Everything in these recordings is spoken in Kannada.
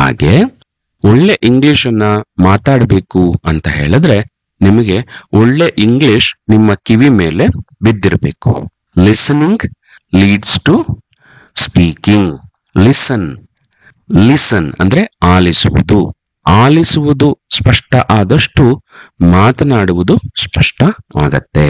ಹಾಗೆ ಒಳ್ಳೆ ಇಂಗ್ಲಿಷ್ ಅನ್ನ ಮಾತಾಡಬೇಕು ಅಂತ ಹೇಳಿದ್ರೆ ನಿಮಗೆ ಒಳ್ಳೆ ಇಂಗ್ಲಿಷ್ ನಿಮ್ಮ ಕಿವಿ ಮೇಲೆ ಬಿದ್ದಿರಬೇಕು. Listening leads to speaking. Listen ಅಂದ್ರೆ ಆಲಿಸುವುದು. ಆಲಿಸುವುದು ಸ್ಪಷ್ಟ ಆದಷ್ಟು ಮಾತನಾಡುವುದು ಸ್ಪಷ್ಟ ಆಗತ್ತೆ.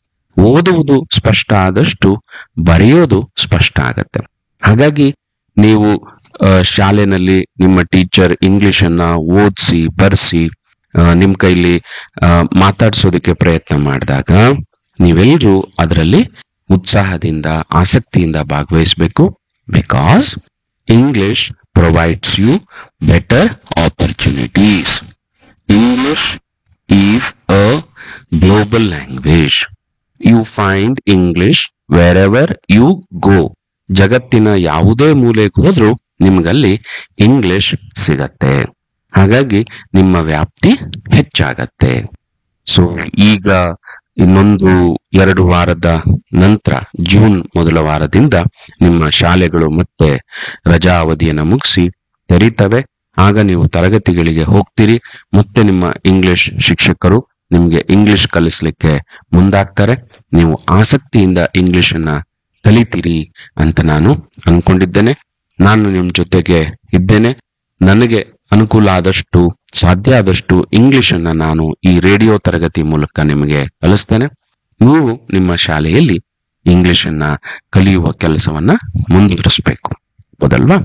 ಓದುವುದು ಸ್ಪಷ್ಟ ಆದಷ್ಟು ಬರೆಯೋದು ಸ್ಪಷ್ಟ ಆಗತ್ತೆ. ಹಾಗಾಗಿ ನೀವು ಶಾಲೆನಲ್ಲಿ ನಿಮ್ಮ ಟೀಚರ್ ಇಂಗ್ಲಿಷ್ ಅನ್ನ ಓದಿಸಿ ಬರ್ಸಿ ನಿಮ್ ಕೈಲಿ ಮಾತಾಡ್ಸೋದಕ್ಕೆ ಪ್ರಯತ್ನ ಮಾಡಿದಾಗ ನೀವೆಲ್ಲರೂ ಅದರಲ್ಲಿ ಉತ್ಸಾಹದಿಂದ ಆಸಕ್ತಿಯಿಂದ ಭಾಗವಹಿಸಬೇಕು. Because English provides you better opportunities. English is a global language. You find English wear ever you go. ಜಗತ್ತಿನ ಯಾವುದೇ ಮೂಲೆಗೆ ಹೋದ್ರೂ ನಿಮ್ಗಲ್ಲಿ ಇಂಗ್ಲಿಷ್ ಸಿಗತ್ತೆ. ಹಾಗಾಗಿ ನಿಮ್ಮ ವ್ಯಾಪ್ತಿ ಹೆಚ್ಚಾಗತ್ತೆ. ಸೊ ಈಗ ಇನ್ನೊಂದು 2 ವಾರದ ನಂತರ ಜೂನ್ ಮೊದಲ ವಾರದಿಂದ ನಿಮ್ಮ ಶಾಲೆಗಳು ಮತ್ತೆ ರಜಾ ಅವಧಿಯನ್ನ ಮುಗಿಸಿ ತೆರೀತವೆ. ಆಗ ನೀವು ತರಗತಿಗಳಿಗೆ ಹೋಗ್ತೀರಿ. ಮತ್ತೆ ನಿಮ್ಮ ಇಂಗ್ಲಿಷ್ ಶಿಕ್ಷಕರು ನಿಮ್ಗೆ ಇಂಗ್ಲಿಷ್ ಕಲಿಸ್ಲಿಕ್ಕೆ ಮುಂದಾಗ್ತಾರೆ. ನೀವು ಆಸಕ್ತಿಯಿಂದ ಇಂಗ್ಲಿಷ್ ಅನ್ನ ಕಲಿತೀರಿ ಅಂತ ನಾನು ಅನ್ಕೊಂಡಿದ್ದೇನೆ. ನಾನು ನಿಮ್ ಜೊತೆಗೆ ಇದ್ದೇನೆ. ನನಗೆ ಅನುಕೂಲ ಆದಷ್ಟು ಸಾಧ್ಯ ಆದಷ್ಟು ಇಂಗ್ಲಿಷ್ ಅನ್ನ ನಾನು ಈ ರೇಡಿಯೋ ತರಗತಿ ಮೂಲಕ ನಿಮಗೆ ಕಲಿಸ್ತೇನೆ. ನೀವು ನಿಮ್ಮ ಶಾಲೆಯಲ್ಲಿ ಇಂಗ್ಲಿಷ್ ಅನ್ನ ಕಲಿಯುವ ಕೆಲಸವನ್ನ ಮುಂದುವರಿಸಬೇಕು, ಹೌದಲ್ವಾ?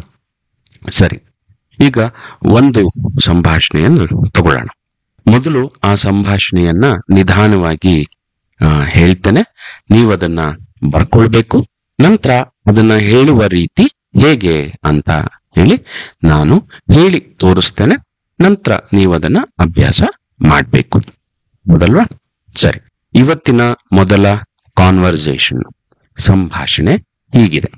ಸರಿ, ಈಗ ಒಂದು ಸಂಭಾಷಣೆಯನ್ನು ತಗೊಳ್ಳೋಣ. ಮೊದಲು ಆ ಸಂಭಾಷಣೆಯನ್ನ ನಿಧಾನವಾಗಿ ಹೇಳ್ತೇನೆ. ನೀವು ಅದನ್ನ ಬರ್ಕೊಳ್ಬೇಕು. ನಂತರ ಅದನ್ನ ಹೇಳುವ ರೀತಿ ಹೇಗೆ ಅಂತ ಹೇಳಿ ನಾನು ಹೇಳಿ ತೋರಿಸ್ತೇನೆ. ನಂತರ ನೀವು ಅದನ್ನ ಅಭ್ಯಾಸ ಮಾಡಬೇಕು, ಹೌದಲ್ವಾ? ಸರಿ, ಇವತ್ತಿನ ಮೊದಲ ಕಾನ್ವರ್ಸೇಷನ್ ಸಂಭಾಷಣೆ ಹೀಗಿದೆ.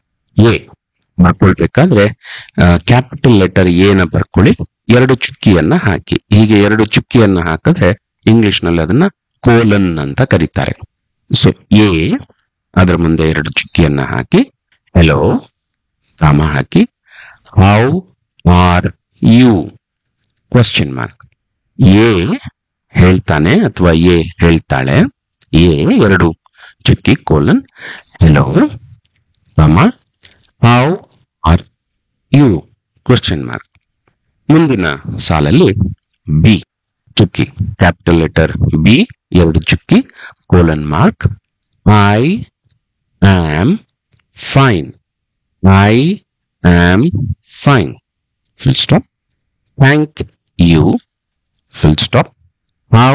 ಎ ಬರ್ಕೊಳ್ಬೇಕಾದ್ರೆ ಕ್ಯಾಪಿಟಲ್ ಲೆಟರ್ ಎನ ಬರ್ಕೊಳ್ಳಿ. 2 ಚುಕ್ಕಿಯನ್ನ ಹಾಕಿ. ಹೀಗೆ 2 ಚುಕ್ಕಿಯನ್ನ ಹಾಕಿದ್ರೆ ಇಂಗ್ಲಿಷ್ ನಲ್ಲಿ ಅದನ್ನ ಕೋಲನ್ ಅಂತ ಕರೀತಾರೆ. ಸೊ ಎ, ಅದರ ಮುಂದೆ 2 ಚುಕ್ಕಿಯನ್ನ ಹಾಕಿ, ಹೆಲೋ ಕಾಮ ಹಾಕಿ, how are you question mark. A ಹೇಳ್ತಾನೆ ಅಥವಾ ಎ ಹೇಳ್ತಾಳೆ. ಎ 2 ಚುಕ್ಕಿ ಕೋಲನ್, ಹೆಲೋ ಕಾಮ how are you question mark. ಮುಂದಿನ ಸಾಲಲ್ಲಿ ಬಿ ಚುಕ್ಕಿ, ಕ್ಯಾಪಿಟಲ್ ಲೆಟರ್ ಬಿ 2 ಚುಕ್ಕಿ colon mark, I am fine. I am fine full stop. Thank you full stop. How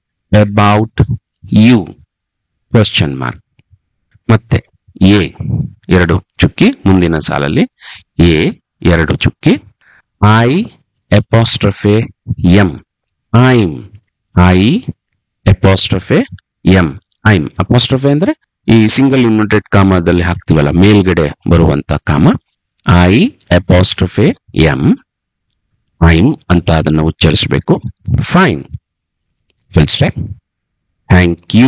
about you question mark. ಮತ್ತೆ ಎ 2 ಚುಕ್ಕಿ ಮುಂದಿನ ಸಾಲಲ್ಲಿ ಎ 2 ಚುಕ್ಕಿ, I apostrophe M. I'm. I apostrophe M. I'm. Apostrophe ಅಂದ್ರೆ ಈ ಸಿಂಗಲ್ ಇನ್ವರ್ಟೆಡ್ ಕಾಮದಲ್ಲಿ ಹಾಕ್ತಿವಲ್ಲ, ಮೇಲ್ಗಡೆ ಬರುವಂತ ಕಾಮ. I apostrophe M. ಐಮ್ ಅಂತ ಅದನ್ನ ಉಚ್ಚರಿಸಬೇಕು. Fine full stop. Thank you.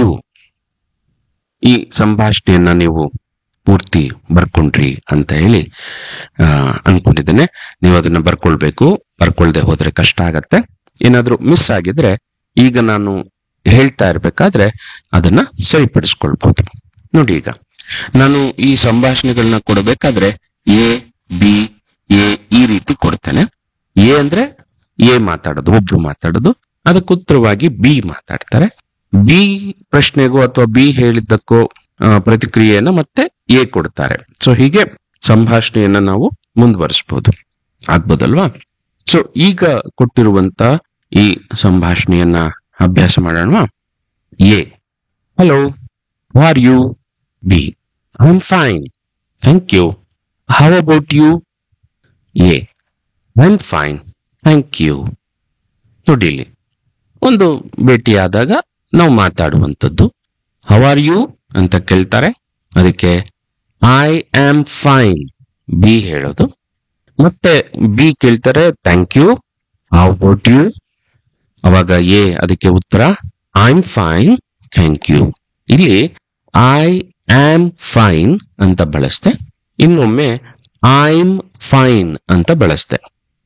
ಈ ಸಂಭಾಷಣೆಯನ್ನ ನೀವು ಪೂರ್ತಿ ಬರ್ಕೊಂಡ್ರಿ ಅಂತ ಹೇಳಿ ಅನ್ಕೊಂಡಿದ್ದೇನೆ. ನೀವು ಅದನ್ನ ಬರ್ಕೊಳ್ಬೇಕು. ಬರ್ಕೊಳ್ದೆ ಹೋದ್ರೆ ಕಷ್ಟ ಆಗತ್ತೆ. ಏನಾದ್ರೂ ಮಿಸ್ ಆಗಿದ್ರೆ ಈಗ ನಾನು ಹೇಳ್ತಾ ಇರ್ಬೇಕಾದ್ರೆ ಅದನ್ನ ಸರಿಪಡಿಸ್ಕೊಳ್ಬಹುದು. ನೋಡಿ, ಈಗ ನಾನು ಈ ಸಂಭಾಷಣೆಗಳನ್ನ ಕೊಡಬೇಕಾದ್ರೆ ಎ ಬಿ ಎ ಈ ರೀತಿ ಕೊಡ್ತೇನೆ. ಎ ಅಂದ್ರೆ ಎ ಮಾತಾಡೋದು, ಒಬ್ರು ಮಾತಾಡೋದು. ಅದಕ್ಕೆ ಉತ್ತರವಾಗಿ ಬಿ ಮಾತಾಡ್ತಾರೆ. ಬಿ ಪ್ರಶ್ನೆಗೋ ಅಥವಾ ಬಿ ಹೇಳಿದ್ದಕ್ಕೋ ಪ್ರತಿಕ್ರಿಯೆಯನ್ನ ಮತ್ತೆ ಎ ಕೊಡ್ತಾರೆ. ಸೊ ಹೀಗೆ ಸಂಭಾಷಣೆಯನ್ನ ನಾವು ಮುಂದುವರಿಸಬಹುದು, ಆಗ್ಬೋದಲ್ವಾ? ಸೊ ಈಗ ಕೊಟ್ಟಿರುವಂತ ಈ ಸಂಭಾಷಣೆಯನ್ನ ಅಭ್ಯಾಸ ಮಾಡೋಣ. A, hello, how are you? B, I am fine, thank you. How about you? A, I am fine, thank you. ನೋಡಿ, ಇಲ್ಲಿ ಒಂದು ಭೇಟಿಯಾದಾಗ ನಾವು ಮಾತಾಡುವಂಥದ್ದು. ಹೌ ಆರ್ ಯು ಅಂತ ಕೇಳ್ತಾರೆ, ಅದಕ್ಕೆ ಐ ಆಮ್ ಫೈನ್ ಬಿ ಹೇಳೋದು. ಮತ್ತೆ ಬಿ ಕೇಳ್ತಾರೆ thank you, how about you? ಅವಾಗ ಎ ಅದಕ್ಕೆ ಉತ್ತರ I am fine, thank you. ಇಲ್ಲಿ ಐ ಆಮ್ ಫೈನ್ ಅಂತ ಬಳಸ್ತೆ, ಇನ್ನೊಮ್ಮೆ ಐ ಆಮ್ ಫೈನ್ ಅಂತ ಬಳಸ್ತೆ.